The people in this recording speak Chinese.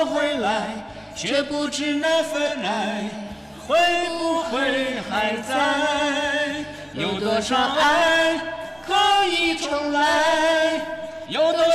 回来，却不知那份爱会不会还在？有多少爱可以重来？